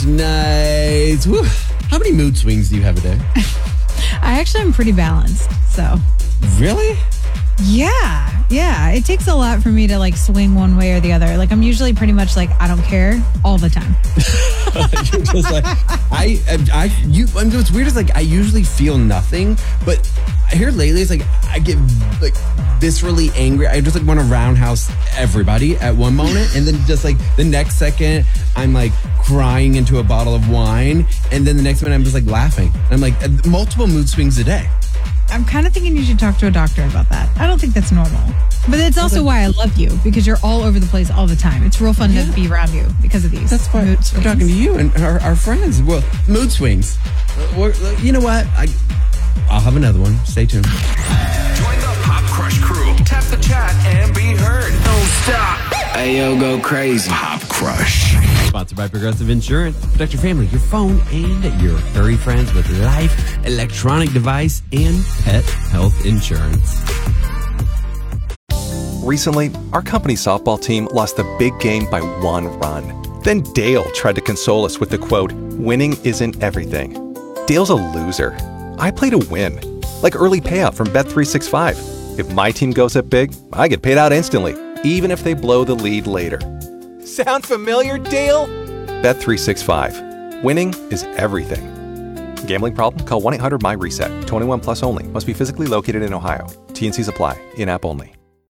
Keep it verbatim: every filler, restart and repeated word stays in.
nice. Woo. How many mood swings do you have a day? I actually am pretty balanced, so. Really? Yeah, yeah. It takes a lot for me to like swing one way or the other. Like I'm usually pretty much like, I don't care all the time. You're just like, I, I, you, I mean, what's weird is like, I usually feel nothing, but here lately it's like, I get like viscerally angry. I just like want to roundhouse everybody at one moment. And then just like the next second, I'm like crying into a bottle of wine. And then the next minute I'm just like laughing. I'm like multiple mood swings a day. I'm kind of thinking you should talk to a doctor about that. I don't think that's normal. But it's also why I love you, because you're all over the place all the time. It's real fun yeah. to be around you because of these. That's why mood I'm talking to you and our, our friends. Well, mood swings. We're, you know what? I, I'll have another one. Stay tuned. Join the Pop Crush crew. Tap the chat and be heard. Don't stop. Ayo, go crazy. Pop Crush. Sponsored by Progressive Insurance. Protect your family, your phone, and your furry friends with life, electronic device, and pet health insurance. Recently, our company softball team lost the big game by one run. Then Dale tried to console us with the quote, "Winning isn't everything." Dale's a loser. I play to win. Like early payout from Bet three sixty-five. If my team goes up big, I get paid out instantly, even if they blow the lead later. Sound familiar, Dale? Bet three sixty-five. Winning is everything. Gambling problem? Call one eight hundred M Y RESET. twenty-one plus only. Must be physically located in Ohio. T and Cs apply. In-app only.